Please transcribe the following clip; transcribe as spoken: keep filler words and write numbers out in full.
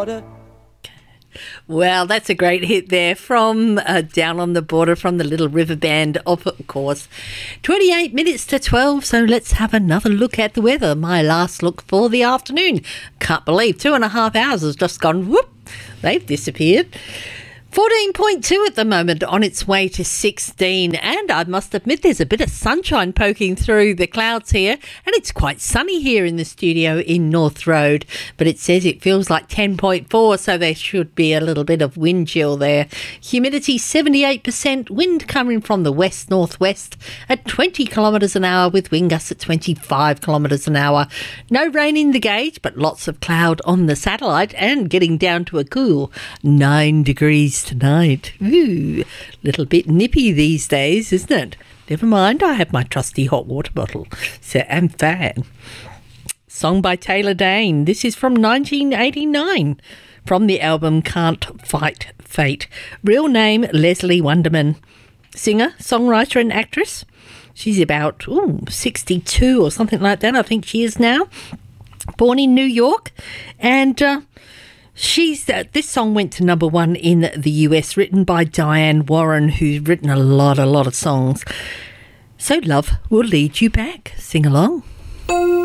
border. Well, that's a great hit there from uh, Down on the Border from the Little River Band, of course. twenty-eight minutes to twelve, so let's have another look at the weather. My last look for the afternoon. Can't believe two and a half hours has just gone, whoop, they've disappeared. fourteen point two at the moment, on its way to sixteen, and I must admit there's a bit of sunshine poking through the clouds here, and it's quite sunny here in the studio in North Road, but it says it feels like ten point four, so there should be a little bit of wind chill there. Humidity seventy-eight percent, wind coming from the west-northwest at twenty kilometres an hour with wind gusts at twenty-five kilometres an hour. No rain in the gauge, but lots of cloud on the satellite and getting down to a cool nine degrees tonight. Ooh, little bit nippy these days, isn't it? Never mind, I have my trusty hot water bottle so, and fan. Song by Taylor Dayne. This is from nineteen eighty-nine from the album Can't Fight Fate. Real name Leslie Wunderman. Singer, songwriter and actress. She's about ooh, sixty-two or something like that, I think she is now. Born in New York, and uh, She's uh, this song went to number one in the U S, written by Diane Warren, who's written a lot, a lot of songs. So Love Will Lead You Back. Sing along.